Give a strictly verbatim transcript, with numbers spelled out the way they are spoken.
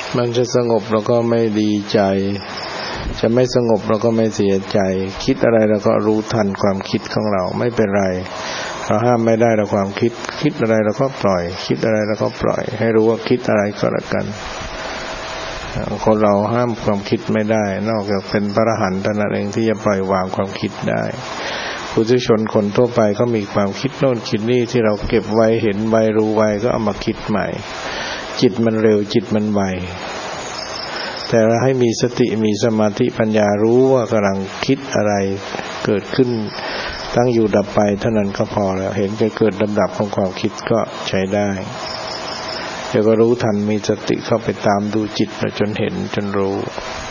มันจะสงบเราก็ไม่ดีใจจะไม่สงบเราก็ไม่เสียใจคิดอะไรเราก็รู้ทันความคิดของเราไม่เป็นไรเราห้ามไม่ได้เราความคิดคิดอะไรเราก็ปล่อยคิดอะไรเราก็ปล่อยให้รู้ว่าคิดอะไรก็แล้วกันคนเราห้ามความคิดไม่ได้นอกจากเป็นพระอรหันต์เท่านั้นเองที่จะปล่อยวางความคิดได้ปุถุชนคนทั่วไปก็มีความคิดโน่นคิดนี่ที่เราเก็บไว้เห็นไว้รู้ไว้ก็เอามาคิดใหม่จิตมันเร็วจิตมันไวแต่เราให้มีสติมีสมาธิปัญญารู้ว่ากำลังคิดอะไรเกิดขึ้นตั้งอยู่ดับไปเท่านั้นก็พอแล้วเห็นการเกิดดับๆของความคิดก็ใช้ได้เดี๋ยวก็รู้ทันมีสติเข้าไปตามดูจิตจนเห็นจนรู้